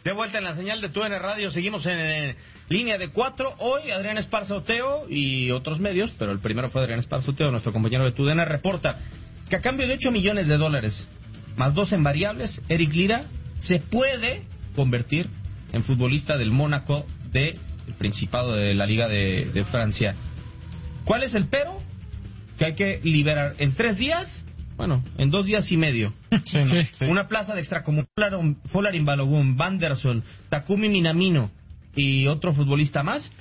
De vuelta en la señal de TUDN Radio, seguimos en línea de 4. Hoy Adrián Esparza Oteo y otros medios, pero el primero fue Adrián Esparza Oteo, nuestro compañero de TUDN, reporta que a cambio de $8 millones, más 2 en variables, Eric Lira se puede convertir en futbolista del Mónaco del Principado de la Liga de Francia. ¿Cuál es el pero? Que hay que liberar en 3 días, bueno, en 2 días y medio. Sí. Una plaza de extracomunitario, Folarin Balogun, Vanderson, Takumi Minamino y otro futbolista más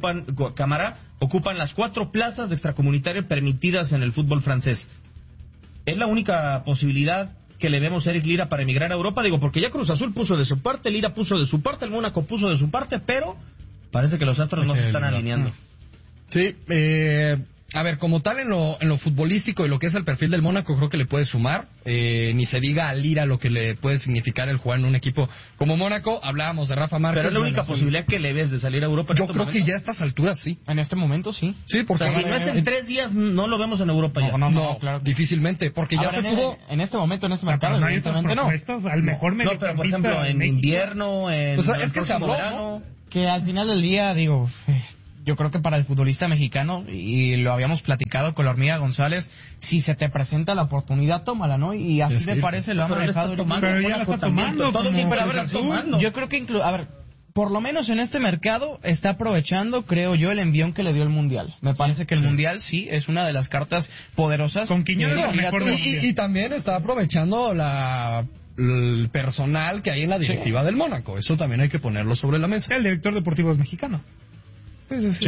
ocupan las 4 plazas de extracomunitario permitidas en el fútbol francés. Es la única posibilidad que le vemos a Eric Lira para emigrar a Europa, digo, porque ya Cruz Azul puso de su parte, Lira puso de su parte, el Mónaco puso de su parte, pero parece que los astros no se están alineando. Sí, a ver, como tal en lo futbolístico y lo que es el perfil del Mónaco, creo que le puede sumar. Ni se diga a Lira lo que le puede significar el jugar en un equipo como Mónaco. Hablábamos de Rafa Márquez. Pero es la única posibilidad que le ves de salir a Europa. Yo creo que ya a estas alturas sí. En este momento sí. Sí, porque si no es en 3 días, no lo vemos en Europa ya. No, claro. Difícilmente, porque ya se tuvo... En este momento, en este mercado, no hay otras propuestas al mejor No, pero por ejemplo, en invierno, en o sea, es que se habló, verano... Que al final del día, digo... Yo creo que para el futbolista mexicano, y lo habíamos platicado con la Hormiga González, si se te presenta la oportunidad, tómala, ¿no? Y así me parece, lo han manejado. Pero ya la está tomando. Todo sí, pero a ver, yo creo que por lo menos en este mercado está aprovechando, creo yo, el envión que le dio el Mundial. Me parece que el Mundial sí es una de las cartas poderosas. Con Quiñones lo mejor del Mundial. Y también está aprovechando el personal que hay en la directiva del Mónaco. Eso también hay que ponerlo sobre la mesa. El director deportivo es mexicano. Sí,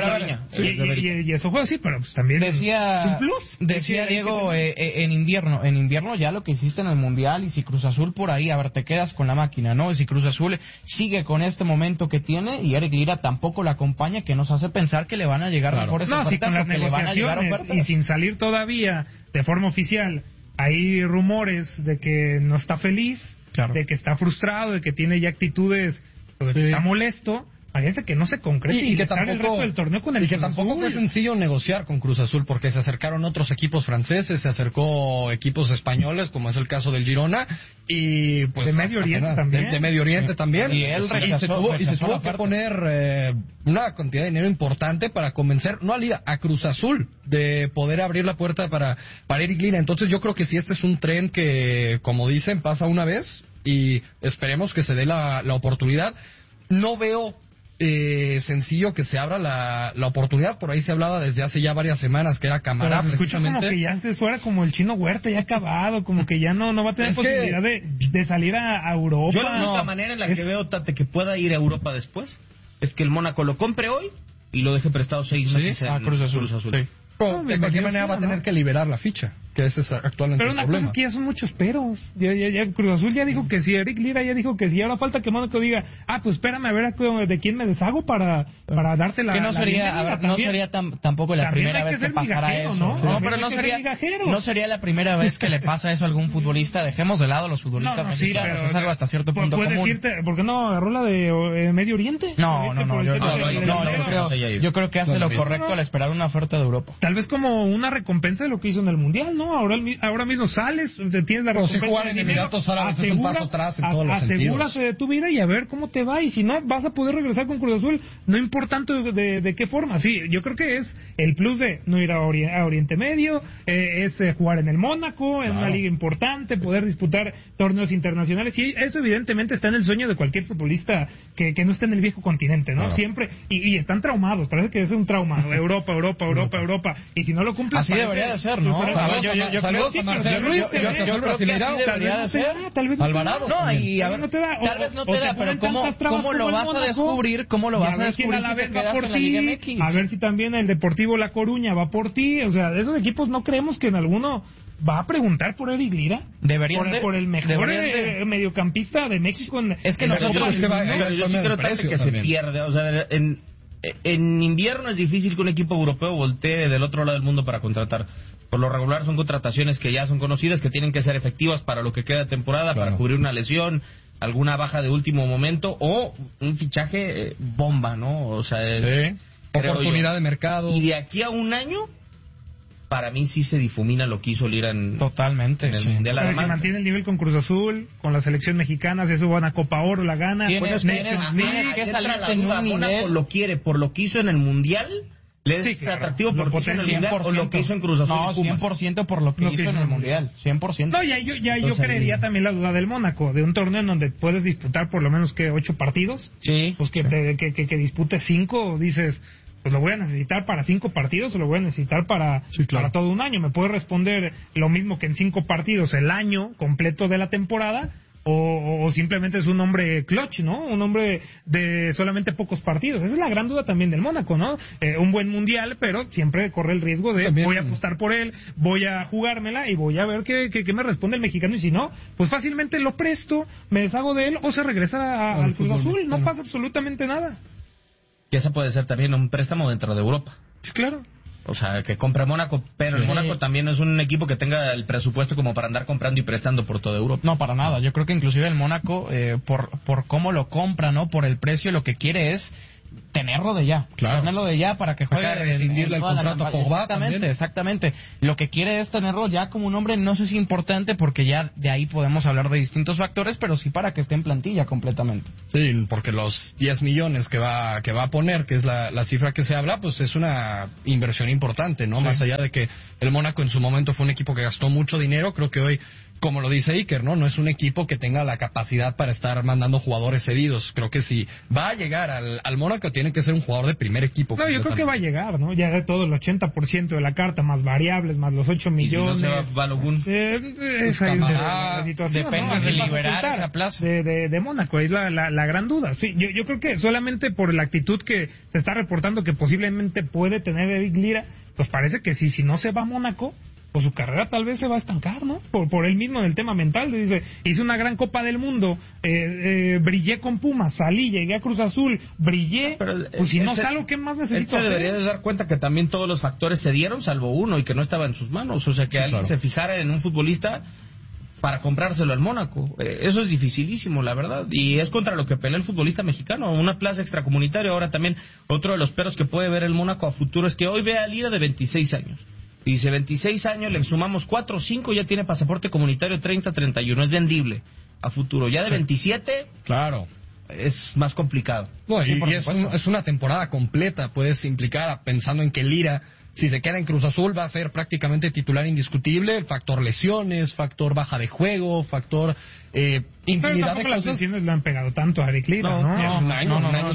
y eso fue así, pero pues también decía, es un plus. Decía Diego, en invierno ya lo que hiciste en el Mundial, y si Cruz Azul por ahí, a ver, te quedas con la máquina, ¿no? Y si Cruz Azul sigue con este momento que tiene, y Eric Lira tampoco la acompaña, que nos hace pensar que le van a llegar mejores ofertas, con las o que le van a llegar ofertas. y sin salir todavía de forma oficial, hay rumores de que no está feliz, de que está frustrado, de que tiene ya actitudes, de que está molesto. Fíjense que no se concrete y que el resto del torneo con el y que tampoco fue sencillo negociar con Cruz Azul, porque se acercaron otros equipos franceses, se acercó equipos españoles, como es el caso del Girona, y pues de Medio Oriente también. De Medio Oriente también. Y él se tuvo que poner una cantidad de dinero importante para convencer, no a Lira, a Cruz Azul, de poder abrir la puerta para Eric Lira. Entonces yo creo que si este es un tren que, como dicen, pasa una vez, y esperemos que se dé la oportunidad. No veo sencillo que se abra la oportunidad. Por ahí se hablaba desde hace ya varias semanas que era Camará, pero se escucha como que ya se fuera como el Chino Huerta, ya acabado, como que ya no va a tener posibilidad de salir a Europa. Yo la única manera en la que veo, Tate, que pueda ir a Europa después es que el Mónaco lo compre hoy y lo deje prestado 6 meses a Cruz Azul. Sí. Pero de cualquier manera va a tener que liberar la ficha, que ese es actualmente el problema. Pero una cosa es que ya son muchos peros. Ya Cruz Azul ya dijo que sí, Eric Lira ya dijo que sí. Ahora falta que Mónaco diga, pues espérame a ver de quién me deshago para darte la... Que no sería, no sería tampoco la primera vez que pasara eso. ¿no? Pero no sería la primera vez que le pasa eso a alún futbolista. Dejemos de lado los futbolistas mexicanos. Sí, es algo hasta cierto punto común. Decirte, ¿por qué no agarró la de Medio Oriente? Yo creo que hace lo correcto al esperar una oferta de Europa. Tal vez como una recompensa de lo que hizo en el Mundial, ¿no? Ahora mismo sales, tienes la recompensa. Si jugar en Emiratos Árabes es un paso atrás en todos los sentidos. Asegúrate de tu vida y a ver cómo te va. Y si no, vas a poder regresar con Cruz Azul, no importante de qué forma. Sí, yo creo que es el plus de no ir a Oriente Medio, es jugar en el Mónaco, en una liga importante, poder disputar torneos internacionales. Y eso evidentemente está en el sueño de cualquier futbolista que no esté en el viejo continente, ¿no? Siempre, y están traumados, parece que es un trauma. Europa. Y si no lo cumples... Así debería de ser, ¿no? Saludos a Marcelo Ruiz, yo creo que así debería de ser. Tal vez Alvarado. No, y a ver, tal vez no te da, pero ¿cómo lo vas a descubrir? ¿Cómo lo vas a descubrir si te quedas en la Liga MX? A ver si también el Deportivo La Coruña va por ti. O sea, esos equipos no creemos que en alguno va a preguntar por Eric Lira. Por el mejor mediocampista de México. Es que nosotros... Yo sí creo que se pierde. O sea, en invierno es difícil que un equipo europeo voltee del otro lado del mundo para contratar. Por lo regular son contrataciones que ya son conocidas, que tienen que ser efectivas para lo que queda de temporada, para cubrir una lesión, alguna baja de último momento o un fichaje bomba, ¿no? O sea, oportunidad de mercado. Y de aquí a un año para mí sí se difumina lo que hizo Lira en el sí. Mundial. Pero Además, si mantiene el nivel con Cruz Azul, con la selección mexicana, si eso van a Copa Oro, la gana. Tienes que salirte en un Mónaco nivel. lo quiere por lo que hizo en el Mundial. ¿Le es Sí, claro. atractivo por lo que hizo en el Mundial o lo que hizo en Cruz Azul? No, y Pumas? 100% por lo que hizo en el Mundial. 100%. No, yo Entonces, creería también la duda del Mónaco, de un torneo en donde puedes disputar por lo menos que 8 partidos. Sí. Pues que disputes 5, dices, pues lo voy a necesitar para 5 partidos o lo voy a necesitar para todo un año. Me puede responder lo mismo que en 5 partidos el año completo de la temporada. O simplemente es un hombre clutch, ¿no? Un hombre de solamente pocos partidos. Esa es la gran duda también del Mónaco, ¿no? Un buen mundial, pero siempre corre el riesgo de voy a apostar por él, voy a jugármela y voy a ver qué me responde el mexicano. Y si no, pues fácilmente lo presto, me deshago de él o se regresa al Cruz Azul. No pasa absolutamente nada. Y esa puede ser también un préstamo dentro de Europa. Sí, claro. O sea, que compre Mónaco, pero el Mónaco también no es un equipo que tenga el presupuesto como para andar comprando y prestando por toda Europa. No, para nada. Yo creo que inclusive el Mónaco, por cómo lo compra, ¿no? Por el precio, lo que quiere es tenerlo de ya. Claro. Tenerlo de ya para que juegue. Acá rescindirle el contrato a Pogba también. Exactamente. Lo que quiere es tenerlo ya como un hombre, no sé si importante, porque ya de ahí podemos hablar de distintos factores, pero sí para que esté en plantilla completamente. Sí, porque los 10 millones que va a poner, que es la cifra que se habla, pues es una inversión importante, ¿no? Sí. Más allá de que el Mónaco en su momento fue un equipo que gastó mucho dinero, creo que hoy, como lo dice Iker, ¿no? No es un equipo que tenga la capacidad para estar mandando jugadores cedidos. Creo que si va a llegar al Mónaco, tiene que ser un jugador de primer equipo. No, yo creo que va a llegar, ¿no? Ya de todo el 80% de la carta, más variables, más los 8 millones. ¿Y si no se va Balogun? Esa es la situación, depende de liberar esa plaza. De Mónaco, es la gran duda. Sí, yo creo que solamente por la actitud que se está reportando que posiblemente puede tener Eric Lira, pues parece que si no se va a Mónaco, pues su carrera tal vez se va a estancar, ¿no? Por él mismo en el tema mental. Dice, hice una gran Copa del Mundo, brillé con Pumas, salí, llegué a Cruz Azul, brillé, pues si no salgo, ¿qué más necesito hacer? Debería de dar cuenta que también todos los factores se dieron, salvo uno, y que no estaba en sus manos. O sea, que alguien se fijara en un futbolista para comprárselo al Mónaco. Eso es dificilísimo, la verdad. Y es contra lo que pelea el futbolista mexicano, una plaza extracomunitaria. Ahora también, otro de los peros que puede ver el Mónaco a futuro es que hoy ve a Lira de 26 años. Dice, 26 años, le sumamos 4 o 5, ya tiene pasaporte comunitario 30-31, es vendible a futuro. Ya de 27, claro, es más complicado. No, y es una temporada completa, puedes implicar, pensando en que Lira, si se queda en Cruz Azul, va a ser prácticamente titular indiscutible, factor lesiones, factor baja de juego, factor infinidad de cosas. Las lesiones le han pegado tanto a Eric Lira, ¿no? Es un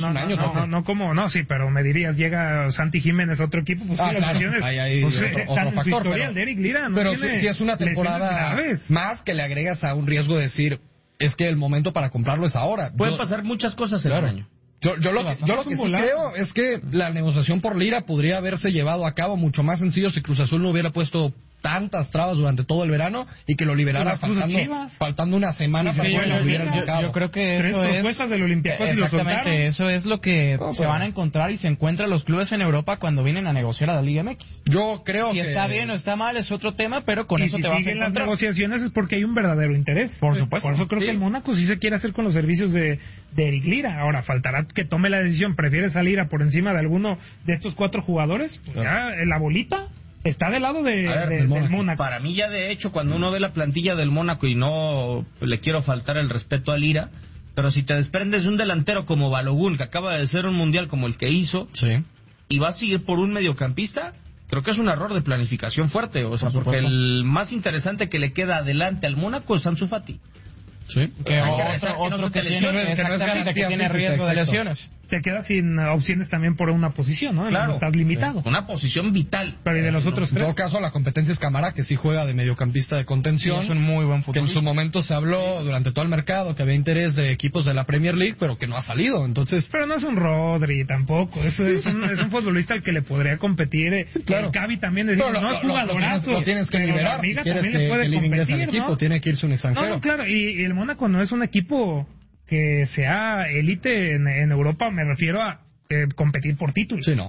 año. Sí, pero me dirías, llega Santi Jiménez a otro equipo, pues las lesiones hay otro factor, pero de Eric Lira, pero si es una temporada más que le agregas a un riesgo de decir, es que el momento para comprarlo es ahora. Pueden pasar muchas cosas en el año. Yo lo que sí creo es que la negociación por Lira podría haberse llevado a cabo mucho más sencillo si Cruz Azul no hubiera puesto tantas trabas durante todo el verano y que lo liberara faltando una semana para que lo hubieran marcado. Yo creo que eso es propuestas del Olympiacos y lo soltaron. Eso es lo que se van a encontrar y se encuentran los clubes en Europa cuando vienen a negociar a la Liga MX. Yo creo que si está bien o está mal es otro tema, pero con eso te vas a encontrar. Las negociaciones es porque hay un verdadero interés. Por supuesto. Por eso creo que el Mónaco sí se quiere hacer con los servicios de Eric Lira. Ahora faltará que tome la decisión, prefiere salir a por encima de alguno de estos 4 jugadores, pues ya la bolita está del lado del Mónaco. Para mí ya de hecho, cuando uno ve la plantilla del Mónaco, y no le quiero faltar el respeto a Lira, pero si te desprendes de un delantero como Balogun, que acaba de ser un mundial como el que hizo, y vas a ir por un mediocampista, creo que es un error de planificación fuerte. O sea, porque el más interesante que le queda adelante al Mónaco es Ansu Fati. Sí. Que otro que tiene riesgo de lesiones. Te quedas sin opciones también por una posición, ¿no? Claro. Estás limitado. Una posición vital. Pero y de los otros tres. En todo caso, la competencia es Camara, que sí juega de mediocampista de contención. Es un muy buen futbolista. Que en su momento se habló durante todo el mercado que había interés de equipos de la Premier League, pero que no ha salido. Entonces. Pero no es un Rodri tampoco. Es un futbolista al que le podría competir. Claro. El Cavi también decía, no es jugadorazo. Lo tienes que liberar. Si quieres que ingrese al equipo, tiene que irse un extranjero. No, claro. Y el Mónaco no es un equipo que sea élite en Europa. Me refiero a competir por títulos. Sí, no.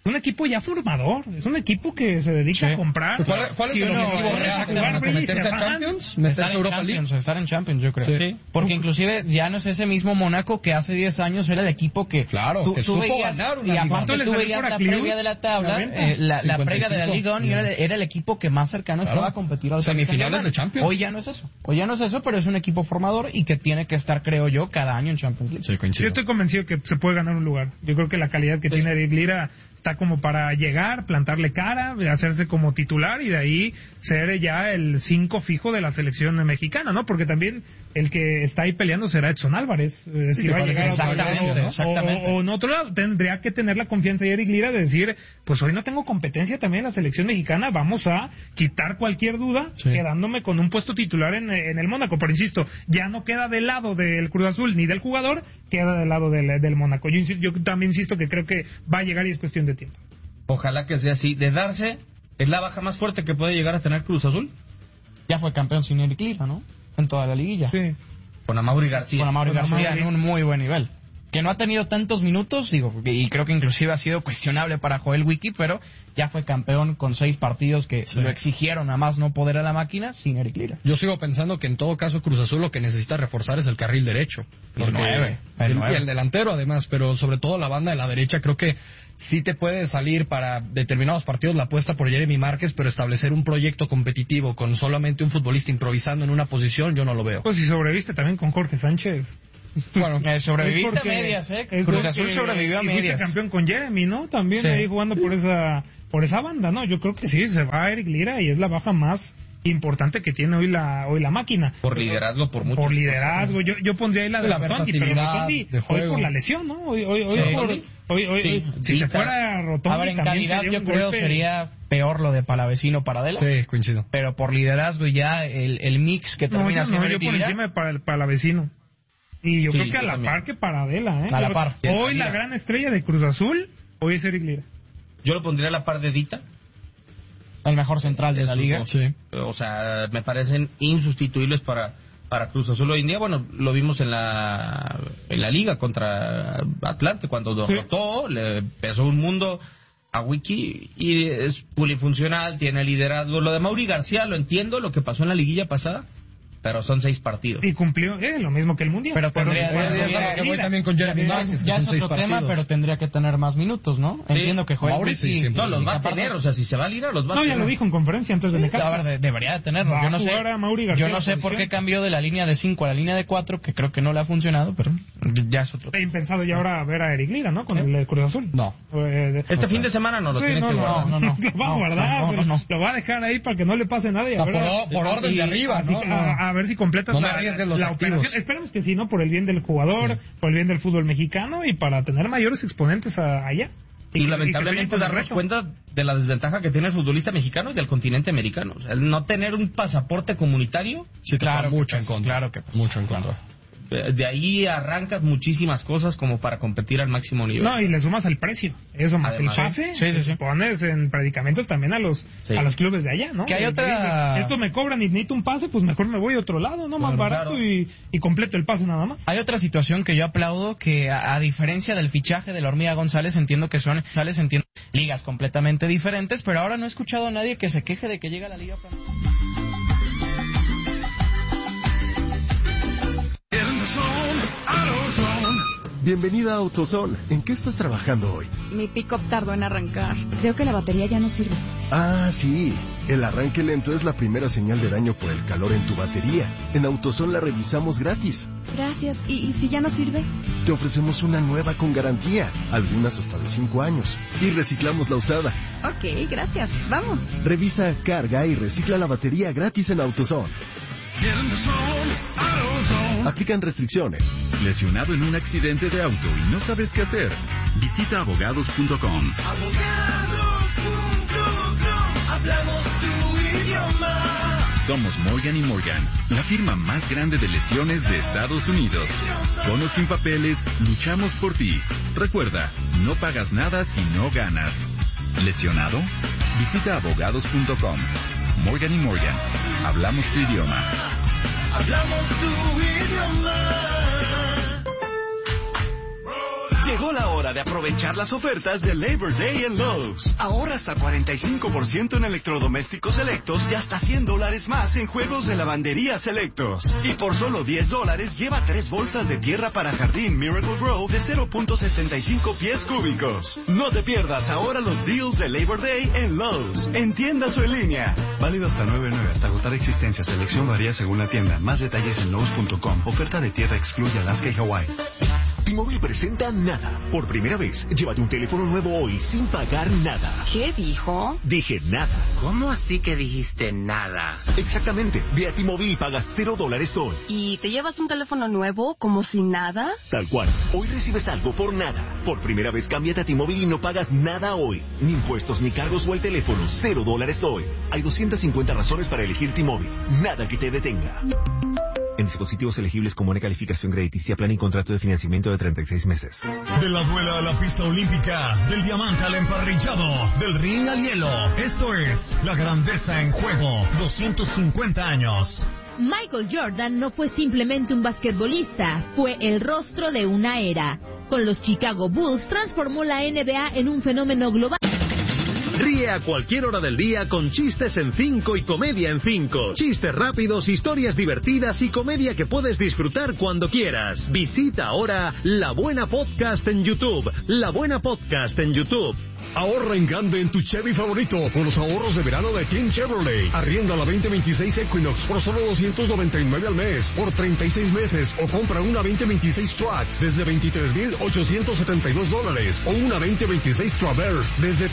un equipo ya formador, es un equipo que se dedica a comprar. ¿Cuál es el objetivo real? ¿Meterse a Champions? ¿Meterse a Europa League? Estar en Champions, yo creo. Sí. Porque inclusive ya no es ese mismo Mónaco que hace 10 años era el equipo que... Claro, que tú supo veías, ganar y una aparte Liga. tú veías la previa de la tabla, la previa de la Liga y era el equipo que más cercano estaba a competir al semifinales de Champions. Hoy ya no es eso, pero es un equipo formador y que tiene que estar, creo yo, cada año en Champions League. Sí, coincido. Yo estoy convencido que se puede ganar un lugar. Yo creo que la calidad que tiene Eric Lira está como para llegar, plantarle cara, hacerse como titular y de ahí ser ya el 5 fijo de la selección mexicana, ¿no? Porque también el que está ahí peleando será Edson Álvarez. Si va a llegar exactamente. O en otro lado, tendría que tener la confianza de Eric Lira de decir, pues hoy no tengo competencia también en la selección mexicana, vamos a quitar cualquier duda, quedándome con un puesto titular en el Mónaco. Pero insisto, ya no queda del lado del Cruz Azul ni del jugador, queda del lado del Mónaco. Yo también insisto que creo que va a llegar y es cuestión de tiempo. Ojalá que sea así. De darse, es la baja más fuerte que puede llegar a tener Cruz Azul. Ya fue campeón sin Eric Lira, ¿no? En toda la liguilla. Sí. Con Amaury García. Con Amaury García en un muy buen nivel. Que no ha tenido tantos minutos, y creo que inclusive ha sido cuestionable para Joel Wiki, pero ya fue campeón con 6 partidos que lo exigieron a más no poder a la máquina sin Eric Lira. Yo sigo pensando que en todo caso Cruz Azul lo que necesita reforzar es el carril derecho. El 9. Y el delantero además, pero sobre todo la banda de la derecha creo que sí te puede salir para determinados partidos la apuesta por Jeremy Márquez, pero establecer un proyecto competitivo con solamente un futbolista improvisando en una posición, yo no lo veo. Pues si sobreviste también con Jorge Sánchez. Bueno, sobreviviste a medias, Cruz Azul sobrevivió a medias. Fuiste campeón con Jeremy, ¿no? También ahí jugando por esa banda, ¿no? Yo creo que sí, se va Eric Lira y es la baja más importante que tiene hoy la máquina. Por liderazgo, por muchas Por liderazgo, yo pondría ahí la de Rotondi, pero Rotondi hoy por la lesión, ¿no? Hoy si se fuera Rotondi, a ver, en calidad yo creo sería peor lo de Palavecino Paradela. Sí, coincido. Pero por liderazgo y ya el mix que termina siendo yo por encima de Palavecino. Y yo creo que a la par que Paradela, A la par. Hoy la gran estrella de Cruz Azul, hoy es Eric Lira. Yo lo pondría a la par de Dita. El mejor central de la liga. Sí. O sea, me parecen insustituibles para Cruz Azul hoy en día. Bueno, lo vimos en la liga contra Atlante cuando derrotó, le pesó un mundo a Wiki y es polifuncional, tiene liderazgo. Lo de Amaury García lo entiendo, lo que pasó en la liguilla pasada, pero son 6 partidos. Y cumplió lo mismo que el Mundial. Pero tendría que voy también con Jeremy Márquez, ya que es son 6 otro tema, partidos. pero tendría que tener más minutos, ¿no? Sí. Entiendo que juega Mauricio, No, los va a tener, o sea, si se va a Lira, los va a No, tener. ya lo dijo en conferencia antes de Necaxa. A ver, debería de tenerlos. Va Yo a no sé, jugar a Mauri García yo no sé en por qué posición. cambió de la línea de 5 a la línea de 4, que creo que no le ha funcionado, pero ya es otro tema. Impensado ya ahora ver a Eric Lira, ¿no? Con el Cruz Azul. No. Este fin de semana no lo tiene que guardar. No. Lo va a guardar, lo va a dejar ahí para que no le pase nada. Y a ver, por orden de arriba, así ¿no? que a ver si completas No me arriesgues los la activos. operación. Esperemos que sí, ¿no? Por el bien del jugador, por el bien del fútbol mexicano y para tener mayores exponentes allá. Y lamentablemente darnos cuenta de la desventaja que tiene el futbolista mexicano y del continente americano. O sea, el no tener un pasaporte comunitario. Sí, claro, mucho en contra. Claro que mucho en contra. De ahí arrancas muchísimas cosas como para competir al máximo nivel. No, y le sumas el precio. Eso más Además, el pase. sí. Pones en predicamentos también a los clubes de allá, ¿no? Que hay otra... Esto me cobran y necesito un pase, pues mejor me voy a otro lado, ¿no? Más barato claro. y completo el pase nada más. Hay otra situación que yo aplaudo, que a diferencia del fichaje de la Hormiga González, entiendo ligas completamente diferentes, pero ahora no he escuchado a nadie que se queje de que llega a la Liga Francesa. Bienvenida a AutoZone. ¿En qué estás trabajando hoy? Mi pick-up tardó en arrancar. Creo que la batería ya no sirve. Ah, sí. El arranque lento es la primera señal de daño por el calor en tu batería. En AutoZone la revisamos gratis. Gracias. ¿Y si ya no sirve? Te ofrecemos una nueva con garantía, algunas hasta de 5 años. Y reciclamos la usada. Ok, gracias. Vamos. Revisa, carga y recicla la batería gratis en AutoZone. Aplican restricciones. ¿Lesionado en un accidente de auto y no sabes qué hacer? Visita abogados.com. Hablamos tu idioma. Somos Morgan & Morgan, la firma más grande de lesiones de Estados Unidos. Con o sin papeles, luchamos por ti. Recuerda, no pagas nada si no ganas. ¿Lesionado? Visita abogados.com. Morgan & Morgan, hablamos tu idioma. Hablamos tu idioma. Llegó la hora hora de aprovechar las ofertas de Labor Day en Lowe's. Ahorra hasta 45% en electrodomésticos selectos y hasta $100 más en juegos de lavandería selectos. Y por solo $10 lleva 3 bolsas de tierra para jardín Miracle Grow de 0.75 pies cúbicos. No te pierdas ahora los deals de Labor Day en Lowe's, en tiendas o en línea. Válido hasta 9/9, hasta agotar existencia. Selección varía según la tienda. Más detalles en Lowe's.com. Oferta de tierra excluye Alaska y Hawái. T-Mobile presenta Nada. Por primera vez, llévate un teléfono nuevo hoy sin pagar nada. ¿Qué dijo? Dije nada. ¿Cómo así que dijiste nada? Exactamente. Ve a T-Mobile y pagas $0 hoy. ¿Y te llevas un teléfono nuevo como si nada? Tal cual. Hoy recibes algo por nada. Por primera vez, cámbiate a T-Mobile y no pagas nada hoy. Ni impuestos, ni cargos o el teléfono. $0 hoy. Hay 250 razones para elegir T-Mobile. Nada que te detenga. En dispositivos elegibles con buena calificación crediticia, plan y contrato de financiamiento de 36 meses. De la duela a la pista olímpica, del diamante al emparrillado, del ring al hielo. Esto es La Grandeza en Juego, 250 años. Michael Jordan no fue simplemente un basquetbolista, fue el rostro de una era. Con los Chicago Bulls transformó la NBA en un fenómeno global. Ríe a cualquier hora del día con chistes en 5 y comedia en 5. Chistes rápidos, historias divertidas y comedia que puedes disfrutar cuando quieras. Visita ahora La Buena Podcast en YouTube. La Buena Podcast en YouTube. Ahorra en grande en tu Chevy favorito con los ahorros de verano de Team Chevrolet. Arrienda la 2026 Equinox por solo $299 al mes, por 36 meses, o compra una 2026 Trax desde $23,872, o una 2026 Traverse desde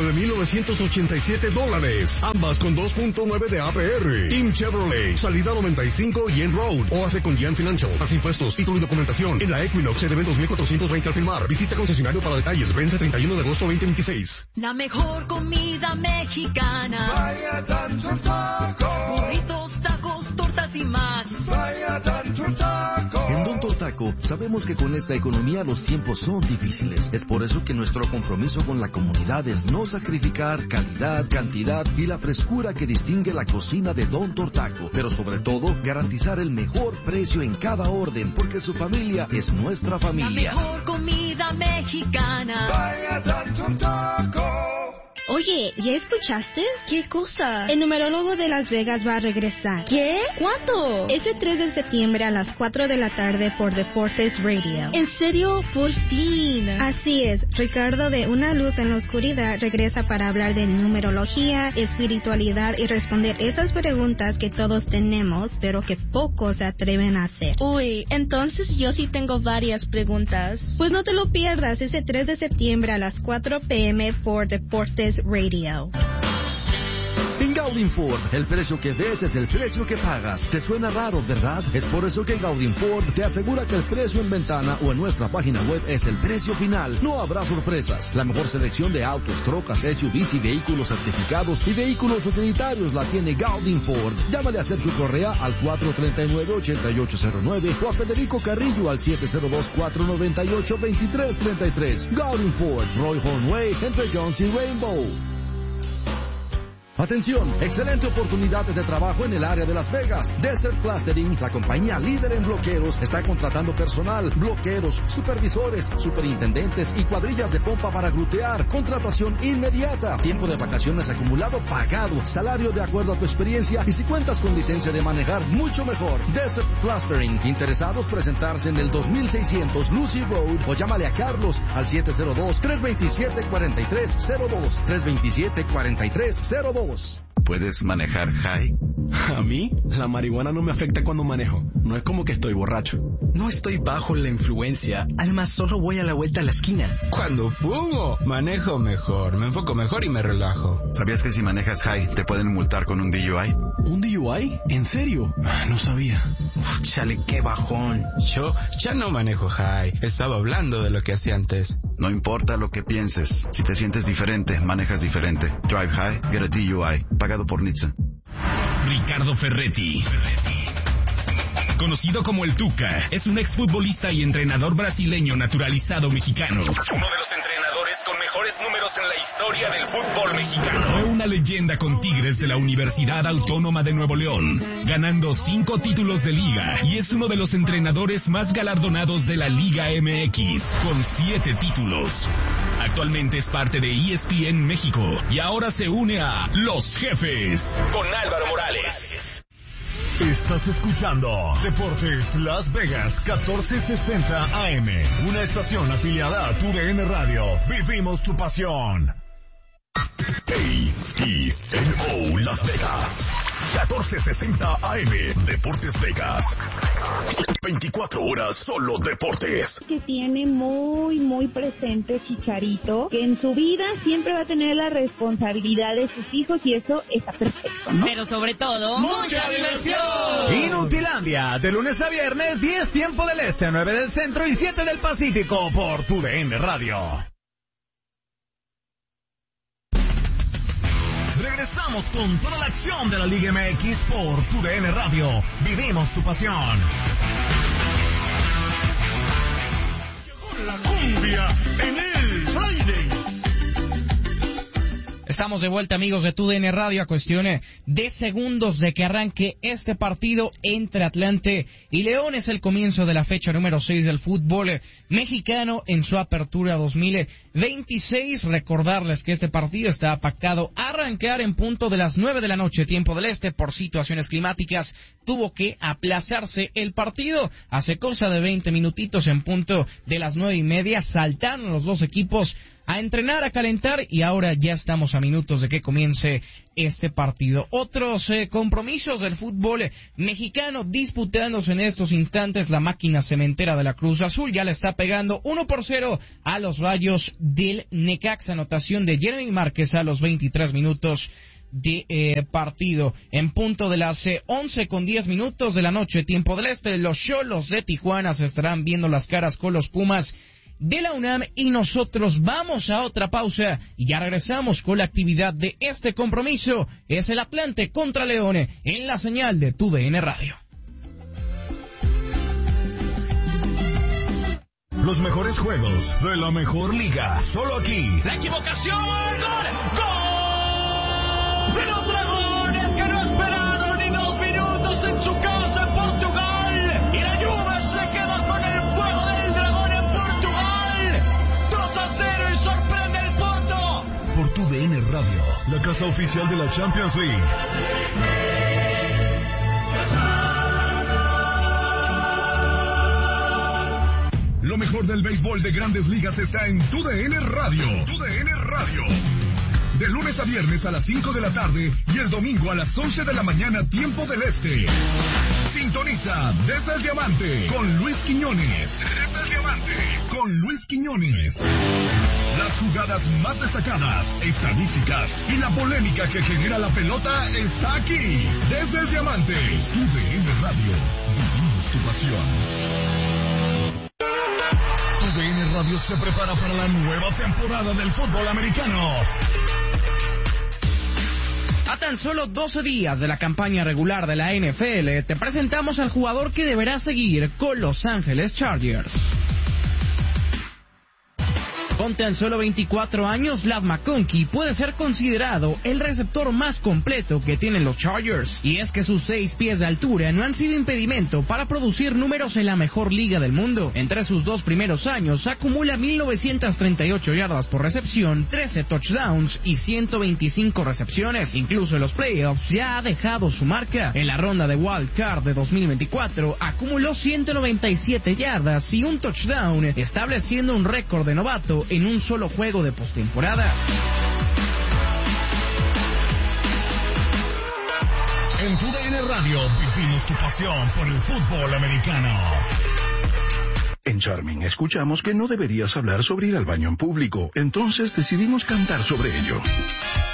$39,987. Ambas con 2.9 de APR. Team Chevrolet, salida 95 y en Road, o hace con Gian Financial. Más impuestos, título y documentación. En la Equinox se deben 2,420 al firmar. Visita concesionario para detalles. Vence 31 de agosto 2026. La mejor comida mexicana. Vaya Tanto Taco. Burritos, tacos, tortas y más. Vaya Tanto Taco. En Don Tortaco sabemos que con esta economía los tiempos son difíciles. Es por eso que nuestro compromiso con la comunidad es no sacrificar calidad, cantidad y la frescura que distingue la cocina de Don Tortaco. Pero sobre todo, garantizar el mejor precio en cada orden, porque su familia es nuestra familia. La mejor comida mexicana. Vaya Tanto Taco. Oye, ¿ya escuchaste? ¿Qué cosa? El numerólogo de Las Vegas va a regresar. ¿Qué? ¿Cuándo? Ese 3 de septiembre a las 4 de la tarde por Deportes Radio. ¿En serio? Por fin. Así es. Ricardo de Una Luz en la Oscuridad regresa para hablar de numerología, espiritualidad y responder esas preguntas que todos tenemos, pero que pocos se atreven a hacer. Uy, entonces yo sí tengo varias preguntas. Pues no te lo pierdas ese 3 de septiembre a las 4 p.m. por Deportes Radio. En Gaudin Ford, el precio que ves es el precio que pagas. ¿Te suena raro, verdad? Es por eso que Gaudin Ford te asegura que el precio en ventana o en nuestra página web es el precio final. No habrá sorpresas. La mejor selección de autos, trocas, SUVs y vehículos certificados y vehículos utilitarios la tiene Gaudin Ford. Llámale a Sergio Correa al 439-8809 o a Federico Carrillo al 702-498-2333. Gaudin Ford, Roy Hornway, entre Jones y Rainbow. Atención, excelente oportunidad de trabajo en el área de Las Vegas. Desert Plastering, la compañía líder en bloqueros, está contratando personal, bloqueros, supervisores, superintendentes y cuadrillas de pompa para glutear. Contratación inmediata. Tiempo de vacaciones acumulado pagado. Salario de acuerdo a tu experiencia y si cuentas con licencia de manejar, mucho mejor. Desert Plastering. Interesados presentarse en el 2600 Lucy Road o llámale a Carlos al 702-327-4302. 327-4302. ¿Puedes manejar high? A mí, la marihuana no me afecta cuando manejo. No es como que estoy borracho. No estoy bajo la influencia. Además, solo voy a la vuelta a la esquina. Cuando fumo, manejo mejor, me enfoco mejor y me relajo. ¿Sabías que si manejas high te pueden multar con un DUI? ¿Un DUI? ¿En serio? No sabía. Chale, qué bajón. Yo ya no manejo high. Estaba hablando de lo que hacía antes. No importa lo que pienses. Si te sientes diferente, manejas diferente. Drive high, get a DUI. Pagado por NHTSA. Ricardo Ferretti. Conocido como el Tuca, es un exfutbolista y entrenador brasileño naturalizado mexicano. Uno de los entrenadores con mejores números en la historia del fútbol mexicano. Fue una leyenda con Tigres de la Universidad Autónoma de Nuevo León, ganando 5 títulos de liga y es uno de los entrenadores más galardonados de la Liga MX, con 7 títulos. Actualmente es parte de ESPN México y ahora se une a Los Jefes con Álvaro Morales. Estás escuchando Deportes Las Vegas 1460 AM, una estación afiliada a TUDN Radio. Vivimos tu pasión. KENO Las Vegas 1460 AM, Deportes Vegas. 24 horas solo deportes. Que tiene muy presente Chicharito, que en su vida siempre va a tener la responsabilidad de sus hijos y eso está perfecto, ¿no? Pero sobre todo, ¡mucha diversión! Inutilandia, de lunes a viernes, 10 tiempo del este, 9 del centro y 7 del Pacífico por TUDN Radio. Regresamos con toda la acción de la Liga MX por TUDN Radio. Vivimos tu pasión. Llegó la cumbia en el Friday. Estamos de vuelta, amigos de TUDN Radio, a cuestión de segundos de que arranque este partido entre Atlante y León. Es el comienzo de la fecha número 6 del fútbol mexicano en su apertura 2026. Recordarles que este partido está pactado a arrancar en punto de las 9 de la noche, tiempo del este. Por situaciones climáticas tuvo que aplazarse el partido. Hace cosa de 20 minutitos, en punto de las 9:30, saltaron los dos equipos a entrenar, a calentar, y ahora ya estamos a minutos de que comience este partido. Otros compromisos del fútbol mexicano disputándose en estos instantes. La máquina cementera de la Cruz Azul ya le está pegando 1-0 a los Rayos del Necaxa. Anotación de Jeremy Márquez a los 23 minutos de partido. En punto de las 11:10 de la noche, tiempo del este, los Xolos de Tijuana se estarán viendo las caras con los Pumas de la UNAM, y nosotros vamos a otra pausa y ya regresamos con la actividad de este compromiso. Es el Atlante contra León en la señal de TUDN Radio. Los mejores juegos de la mejor liga, solo aquí. La equivocación, gol de los Dragones, que no esperaron ni 2 minutos en su casa en Portugal, y la Juve se queda con el fuego del Dragón en Portugal. 2-0 y sorprende el Porto. Por TUDN Radio, la casa oficial de la Champions League. Lo mejor del béisbol de Grandes Ligas está en TUDN Radio. TUDN Radio. De lunes a viernes a las 5 de la tarde y el domingo a las 11 de la mañana, tiempo del este. Sintoniza Desde el Diamante con Luis Quiñones. Desde el Diamante con Luis Quiñones. Las jugadas más destacadas, estadísticas y la polémica que genera la pelota está aquí. Desde el Diamante, TUDN Radio. Vivimos tu pasión. TUDN Radio se prepara para la nueva temporada del fútbol americano. A tan solo 12 días de la campaña regular de la NFL, te presentamos al jugador que deberá seguir con Los Ángeles Chargers. Con tan solo 24 años, Ladd McConkey puede ser considerado el receptor más completo que tienen los Chargers. Y es que sus 6 pies de altura no han sido impedimento para producir números en la mejor liga del mundo. Entre sus 2 primeros años, acumula 1,938 yardas por recepción, 13 touchdowns y 125 recepciones. Incluso en los playoffs ya ha dejado su marca. En la ronda de Wild Card de 2024, acumuló 197 yardas y un touchdown, estableciendo un récord de novato en un solo juego de postemporada. En TUDN Radio vivimos tu pasión por el fútbol americano. En Charming escuchamos que no deberías hablar sobre ir al baño en público, entonces decidimos cantar sobre ello.